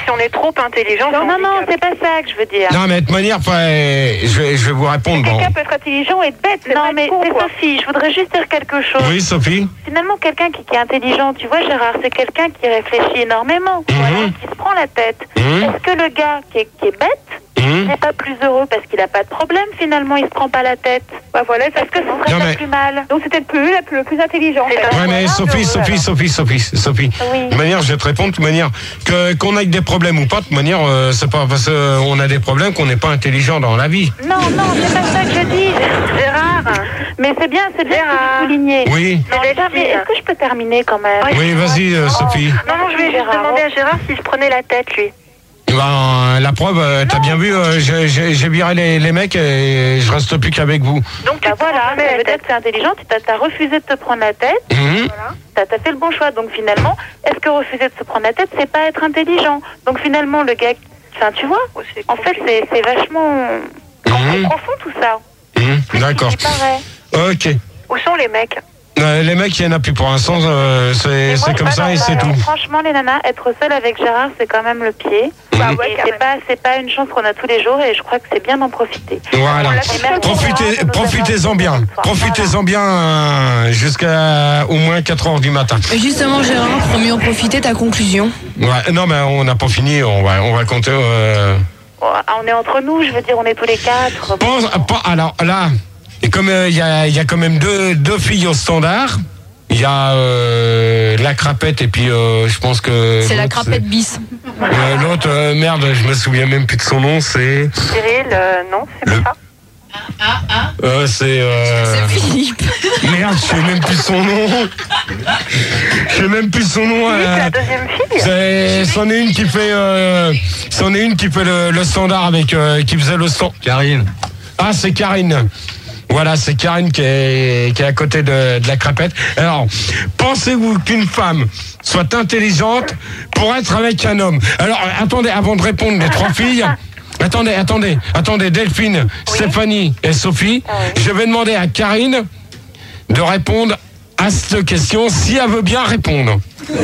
si on est trop intelligent. Non, c'est pas ça que je veux dire. Non, mais de toute manière, je vais vous répondre. Quelqu'un peut être intelligent et être bête. Non, mais c'est Sophie, je voudrais juste dire quelque chose. Oui, Sophie. Finalement, quelqu'un qui est intelligent, tu vois, Gérard, c'est quelqu'un qui réfléchit énormément, qui se prend la tête. Est-ce que le gars qui est bête n'est pas plus heureux parce qu'il n'a pas de problème, finalement, il se prend pas la tête? Bah voilà, est-ce que ce serait pas plus mal? Donc c'était le plus intelligent. Ouais, mais Sophie. Oui. De manière, je vais te répondre, de toute manière, qu'on ait des problèmes ou pas, de toute manière, c'est pas parce qu'on a des problèmes qu'on n'est pas intelligent dans la vie. Non, c'est pas ça que je dis, Gérard. Mais c'est bien que vous soulignez. Oui. Mais est-ce que je peux terminer quand même? Oui, vas-y, Sophie. Non, je vais juste demander à Gérard s'il se prenait la tête, lui. Ben, la preuve, t'as bien vu, j'ai viré les mecs et je reste plus qu'avec vous. Donc voilà, ça veut dire que c'est intelligent, t'as refusé de te prendre la tête, voilà. T'as fait le bon choix, donc finalement, est-ce que refuser de se prendre la tête, c'est pas être intelligent? Donc finalement, le gars, enfin tu vois, en fait c'est vachement profond tout ça. D'accord. Ok. Où sont les mecs? Les mecs, il n'y en a plus pour l'instant, c'est comme ça et c'est tout. Franchement, les nanas, être seule avec Gérard, c'est quand même le pied. C'est pas une chance qu'on a tous les jours et je crois que c'est bien d'en profiter. Voilà. Profitez-en bien. Profitez-en bien jusqu'à au moins 4h du matin. Justement, Gérard, pour mieux en profiter, ta conclusion? Ouais, non, mais on n'a pas fini, on va compter. On est entre nous, je veux dire, on est tous les 4. Alors là. Et comme il y a quand même deux filles au standard, il y a la crapette et puis je pense que... C'est la crapette bis. L'autre, merde, je me souviens même plus de son nom, c'est... Cyril, non, c'est pas ça. C'est Philippe. Merde, je sais même plus son nom. Philippe, la deuxième fille. C'en est une qui fait le standard avec... qui faisait le stand... Karine. Ah, c'est Karine. Voilà, c'est Karine qui est à côté de la crapette. Alors, pensez-vous qu'une femme soit intelligente pour être avec un homme? Alors, attendez, avant de répondre les 3 filles, attendez, Delphine, Stéphanie et Sophie, je vais demander à Karine de répondre à cette question, si elle veut bien répondre.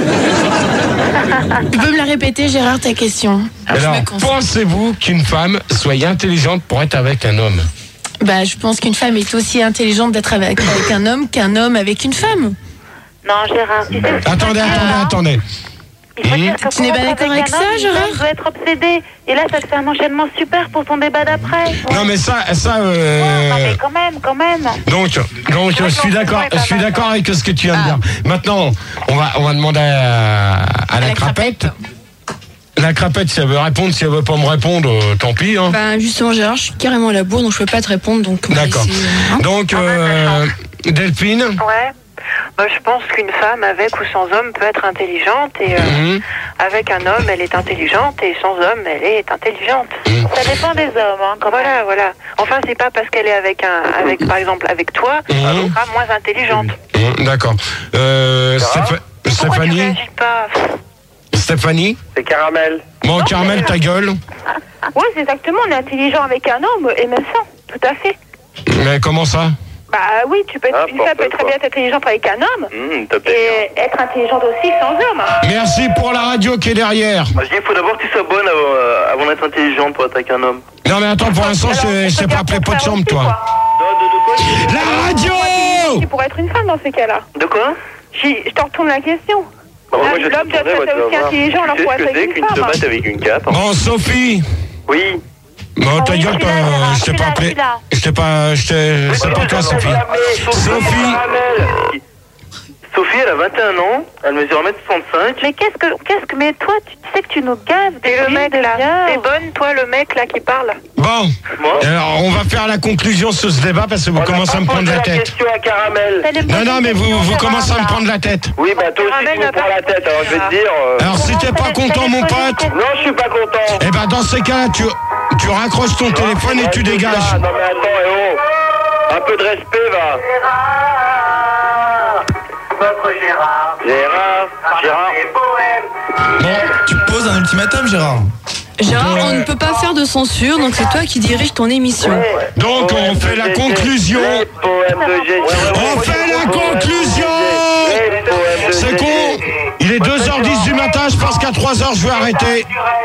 Tu peux me la répéter, Gérard, ta question? Alors, pensez-vous qu'une femme soit intelligente pour être avec un homme? Je pense qu'une femme est aussi intelligente d'être avec un homme qu'un homme avec une femme. Non, Gérard, tu sais... Attendez. Tu n'es pas d'accord avec ça, Gérard? Tu dois être obsédé. Et là, ça te fait un enchaînement super pour ton débat d'après. Non, mais ça... non, mais quand même. Donc, je suis d'accord avec ce que tu viens de dire. Maintenant, on va demander à la crapette. La crapette, si elle veut répondre, si elle veut pas me répondre, tant pis. Hein. Justement, Gérard, je suis carrément à la bourre, donc je peux pas te répondre. Donc d'accord. Donc, Delphine. Ouais. Je pense qu'une femme avec ou sans homme peut être intelligente et avec un homme, elle est intelligente et sans homme, elle est intelligente. Ça dépend des hommes, hein, quand même. Voilà. Enfin, c'est pas parce qu'elle est avec par exemple, avec toi, qu'elle sera moins intelligente. D'accord. Stéphanie. Tu réagis pas? Stéphanie? C'est Caramel. Bon, Caramel, ta gueule. Oui, c'est exactement. On est intelligent avec un homme et même sans. Tout à fait. Mais comment ça? Oui, une femme peut très bien être intelligente avec un homme et être intelligente aussi sans homme. Merci pour la radio qui est derrière. Moi, je dis qu'il faut d'abord que tu sois bonne avant d'être intelligente pour être avec un homme. Non, mais attends, pour l'instant, je t'ai pas appelé pot de chambre, toi. La radio! Tu pourrais être une femme dans ces cas-là. De quoi? Je te retourne la question. L'homme doit être aussi intelligent alors pour être avec une femme. Tu sais ce que c'est qu'une tomate avec une cape? Bon, Sophie. Oui. Bon, ta gueule, je t'ai pas appelé. C'est pas toi, Sophie. Sophie, elle a 21 ans, elle mesure 1m65. Mais mais toi, tu sais que tu nous gaves. Et le mec là, t'es bonne, toi, le mec là qui parle. Bon, alors on va faire la conclusion sur ce débat parce que vous commencez à me prendre la tête. Question à Caramel. Non, mais vous commencez à me prendre la tête. Oui, toi aussi tu me prends la tête, alors je vais te dire... Alors si t'es pas content, mon pote... Non, je suis pas content. Eh ben dans ces cas-là, tu raccroches ton téléphone et tu dégages. Non mais attends, un peu de respect, va. Votre Gérard. Bon, tu poses un ultimatum, Gérard. Gérard, on ne peut pas faire de censure, donc c'est toi qui dirige ton émission. Donc on fait la conclusion. On fait la conclusion. C'est con. Il est 2h10 du matin, je pense qu'à 3h je vais arrêter.